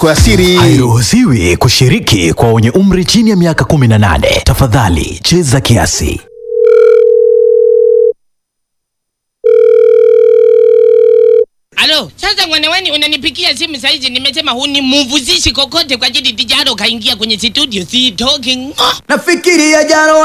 Kwa siri hairuhusiwi kushiriki kwa wenye umri chini ya miaka 18. Tafadhali cheza kiasi. Alo, sasa mwanaweni unanipikia simu saizi, nimesema hunimuvuzishi kokote kwa ajili Tijaro kaingia kwenye studio, si talking. Nafikiri ya jana